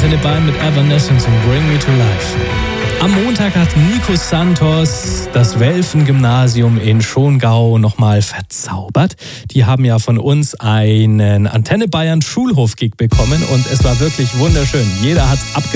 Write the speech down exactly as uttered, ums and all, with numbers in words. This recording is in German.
Antenne Bayern mit Evanescence und Bring Me to Life. Am Montag hat Nico Santos das Welfen-Gymnasium in Schongau nochmal verzaubert. Die haben ja von uns einen Antenne Bayern Schulhof-Gig bekommen und es war wirklich wunderschön. Jeder hat's abgefeiert.